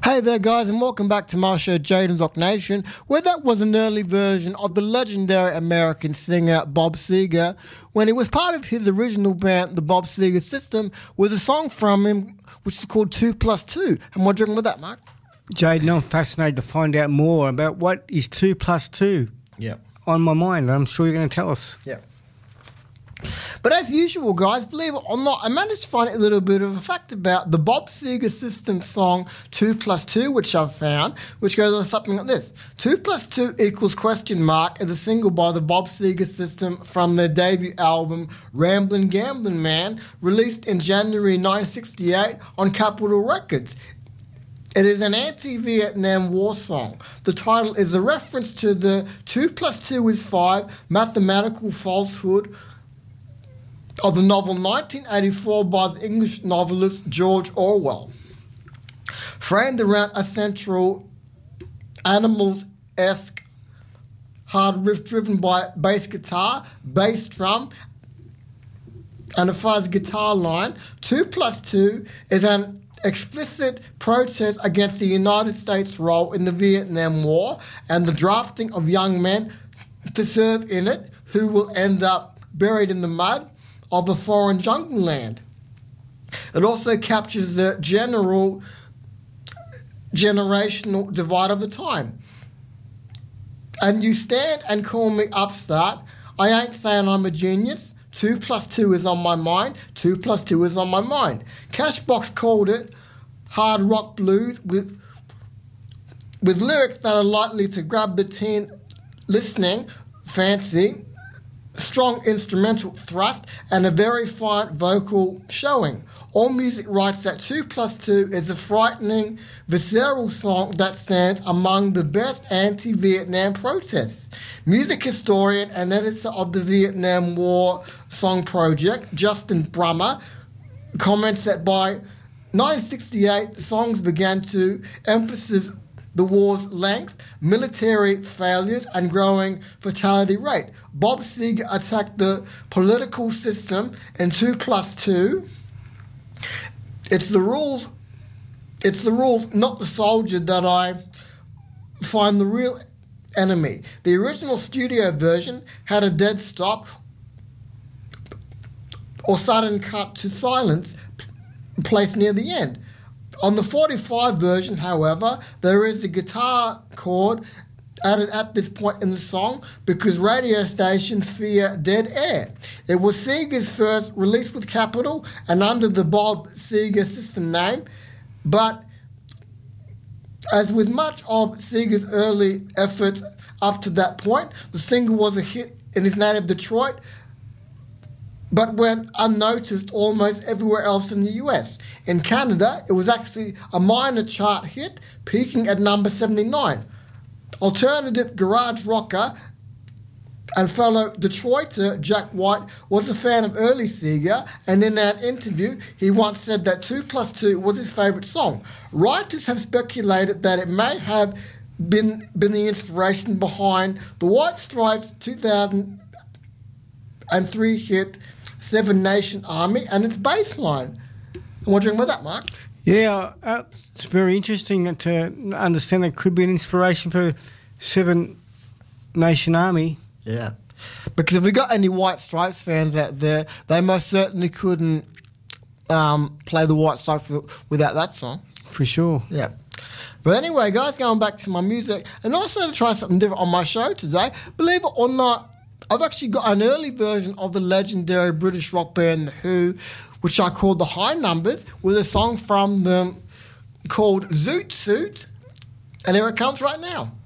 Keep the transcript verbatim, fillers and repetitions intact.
Hey there guys, and welcome back to my show Jade and Rock Nation, where that was an early version of the legendary American singer Bob Seger when he was part of his original band, the Bob Seger System, with a song from him which is called two plus two. And what do you reckon with that, Mark? Jade, I'm fascinated to find out more about what is two plus two Yeah. on my mind. I'm sure you're going to tell us. Yeah. But as usual, guys, believe it or not, I managed to find a little bit of a fact about the Bob Seger System song two plus two, which I've found, which goes on something like this. two plus two equals question mark is a single by the Bob Seger System from their debut album Ramblin' Gamblin' Man, released in January nineteen sixty-eight on Capitol Records. It is an anti-Vietnam War song. The title is a reference to the two plus two is five mathematical falsehood of the novel nineteen eighty-four by the English novelist George Orwell. Framed around a central Animals-esque hard riff driven by bass guitar, bass drum, and a fuzz guitar line, two plus two is an explicit protest against the United States' role in the Vietnam War and the drafting of young men to serve in it who will end up buried in the mud of a foreign jungle land. It also captures the general generational divide of the time. And you stand and call me upstart. I ain't saying I'm a genius. Two plus two is on my mind. Two plus two is on my mind. Cashbox called it hard rock blues with with lyrics that are likely to grab the teen listening fancy, strong instrumental thrust, and a very fine vocal showing. All Music writes that two plus two is a frightening, visceral song that stands among the best anti-Vietnam protests. Music historian and editor of the Vietnam War Song Project, Justin Brummer, comments that by nineteen sixty-eight, songs began to emphasize the war's length, military failures, and growing fatality rate. Bob Seger attacked the political system in two plus two. It's the rules, it's the rules, not the soldier, that I find the real enemy. The original studio version had a dead stop or sudden cut to silence placed near the end. On the forty-five version, however, there is a guitar chord added at this point in the song because radio stations fear dead air. It was Seger's first release with Capitol and under the Bob Seger System name, but as with much of Seger's early efforts up to that point, the single was a hit in his native Detroit, but went unnoticed almost everywhere else in the U S. In Canada, it was actually a minor chart hit, peaking at number seventy-nine. Alternative garage rocker and fellow Detroiter Jack White was a fan of early Seger, and in an interview, he once said that two plus two was his favourite song. Writers have speculated that it may have been, been the inspiration behind the White Stripes' two thousand three hit Seven Nation Army and its bass line. And what do you think about that, Mark? Yeah, uh, it's very interesting to understand it could be an inspiration for Seven Nation Army. Yeah. Because if we got any White Stripes fans out there, they most certainly couldn't um, play the White Stripes without that song. For sure. Yeah. But anyway, guys, going back to my music, and also to try something different on my show today, believe it or not, I've actually got an early version of the legendary British rock band The Who, which I called The High Numbers, with a song from them called Zoot Suit. And here it comes right now.